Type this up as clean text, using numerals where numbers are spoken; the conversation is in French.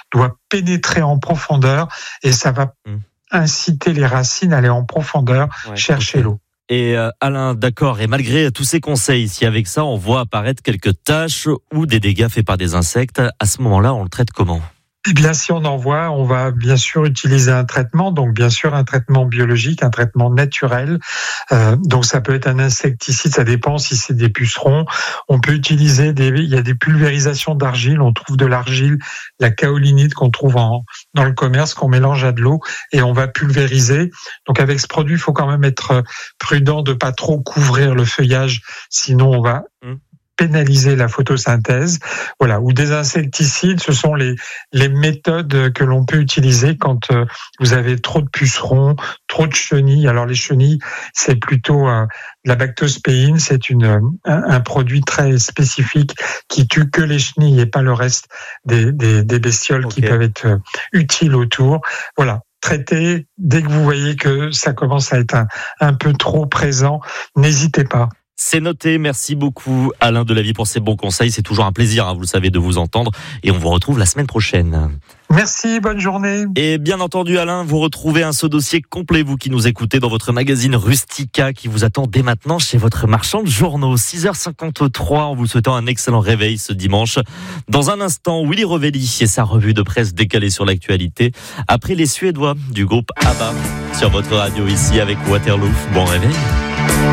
doit pénétrer en profondeur et ça va inciter les racines à aller en profondeur, chercher l'eau. Et Alain, d'accord, et malgré tous ces conseils, si avec ça on voit apparaître quelques taches ou des dégâts faits par des insectes, à ce moment-là on le traite comment ? Eh bien, si on en voit, on va bien sûr utiliser un traitement, donc bien sûr un traitement biologique, un traitement naturel. Donc ça peut être un insecticide, ça dépend si c'est des pucerons. On peut utiliser il y a des pulvérisations d'argile, on trouve de l'argile, la kaolinite qu'on trouve dans le commerce, qu'on mélange à de l'eau et on va pulvériser. Donc avec ce produit, il faut quand même être prudent de pas trop couvrir le feuillage, sinon on va pénaliser la photosynthèse, voilà, ou des insecticides, ce sont les méthodes que l'on peut utiliser quand vous avez trop de pucerons, trop de chenilles. Alors les chenilles, c'est plutôt la bactospéine, c'est un produit très spécifique qui tue que les chenilles et pas le reste des bestioles qui peuvent être utiles autour. Voilà. Traitez, dès que vous voyez que ça commence à être un peu trop présent, n'hésitez pas. C'est noté, merci beaucoup Alain Delavie pour ces bons conseils. C'est toujours un plaisir, vous le savez, de vous entendre. Et on vous retrouve la semaine prochaine. Merci, bonne journée. Et bien entendu Alain, vous retrouvez ce dossier complet, vous qui nous écoutez, dans votre magazine Rustica qui vous attend dès maintenant chez votre marchand de journaux. 6h53, en vous souhaitant un excellent réveil ce dimanche. Dans un instant, Willy Revelli et sa revue de presse décalée sur l'actualité. Après les Suédois du groupe ABBA sur votre radio ici avec Waterloo. Bon réveil.